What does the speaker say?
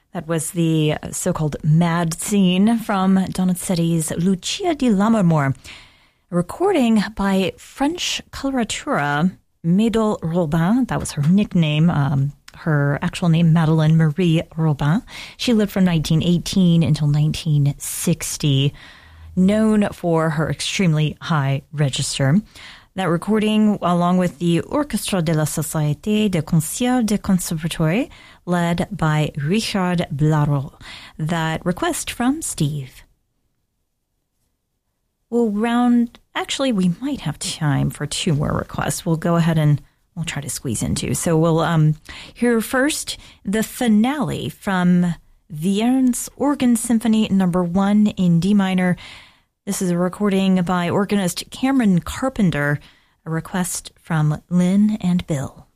That was the so-called mad scene from Donizetti's Lucia di Lammermoor, a recording by French coloratura Médole Robin. That was her nickname. Her actual name, Madeleine Marie Robin. She lived from 1918 until 1960, known for her extremely high register. That recording, along with the Orchestre de la Société de Concert de Conservatoire, led by Richard Blaroux. That request from Steve. Actually, we might have time for two more requests. We'll go ahead and we'll try to squeeze in two. So we'll hear first the finale from Viern's Organ Symphony No. 1 in D minor. This is a recording by organist Cameron Carpenter, a request from Lynn and Bill.